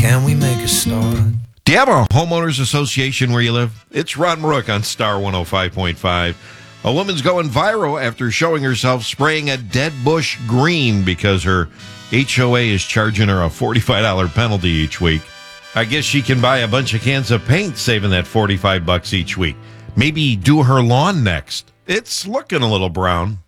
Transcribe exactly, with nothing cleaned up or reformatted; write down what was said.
can we make a start? Do you have a homeowners association where you live? It's Ron Rook on Star one oh five point five. A woman's going viral after showing herself spraying a dead bush green because her H O A is charging her a forty-five dollars penalty each week. I guess she can buy a bunch of cans of paint, saving that forty-five bucks each week. Maybe do her lawn next. It's looking a little brown.